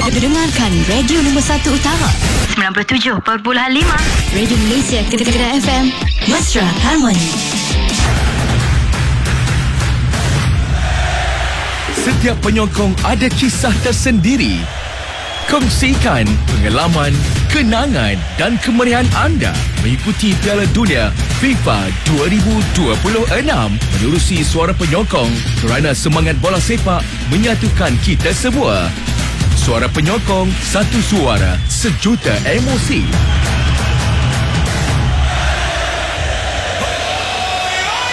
Dengarkan radio nombor 1 utara 97.5 Radio Malaysia Kedengaran FM Mesra Harmoni. Setiap penyokong ada kisah tersendiri. Kongsikan pengalaman, kenangan dan kemeriahan anda mengikuti Piala Dunia FIFA 2026 menerusi suara penyokong kerana semangat bola sepak menyatukan kita semua. Suara penyokong, satu suara, sejuta emosi.